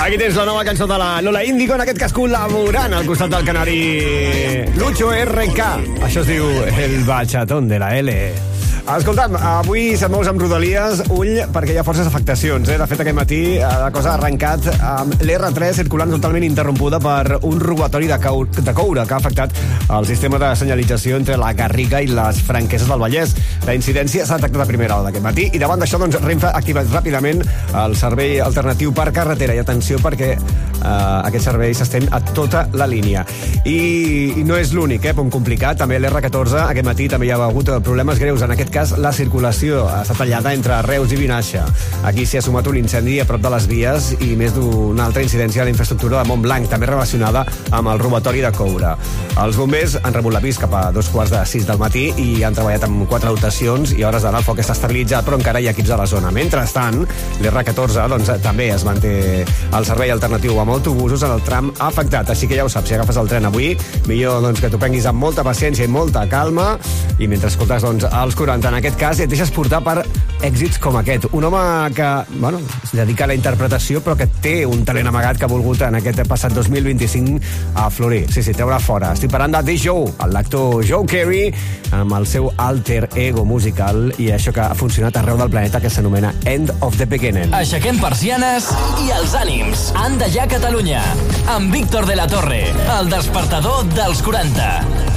Aquí tens la nova cançó de la Lola Índigo, en aquest cas col·laborant al costat del canari Lucho RK. Això es diu El Bachatón de la L. Escolta'm, avui se't mous amb Rodalies, ull, perquè hi ha forces afectacions. De fet, aquest matí la cosa ha arrencat amb l'R3 circulant totalment interrompuda per un robatori de coure que ha afectat el sistema de senyalització entre la Garriga i les Franqueses del Vallès. La incidència s'ha detectat a primera hora d'aquest matí i davant d'això, doncs, Renfe ha activat ràpidament el servei alternatiu per carretera. I atenció, perquè aquest servei s'estén a tota la línia. I no és l'únic, punt complicat. També l'R14 aquest matí també hi ha hagut problemes greus. En aquest cas, la circulació està tallada entre Reus i Vinaixa. Aquí s'hi ha sumat un incendi a prop de les vies i més d'una altra incidència a la infraestructura de Montblanc, també relacionada amb el robatori de coure. Els bombers han rebut l'avís cap a 5:45 del matí i han treballat amb 4 dotacions i a hores d'ara el foc està estabilitzat, però encara hi ha equips a la zona. Mentrestant, l'R14 doncs, també es manté el servei alternatiu amb autobusos en el tram afectat. Així que ja ho saps, si agafes el tren avui, millor doncs, que t'ho prenguis amb molta paciència i molta calma, i mentre escoltes doncs, els 40, en aquest cas, et deixes portar per èxits com aquest. Un home que, bueno, es dedica a la interpretació, però que té un talent amagat que ha volgut en aquest passat 2025 a florir. Sí, treure fora. Estic parlant de The Joe, l'actor Joe Carey, amb el seu alter ego musical i això que ha funcionat arreu del planeta, que s'anomena End of the Beginning. Aixequem persianes i els ànims. Anda ja Catalunya, amb Víctor de la Torre, el despertador dels 40.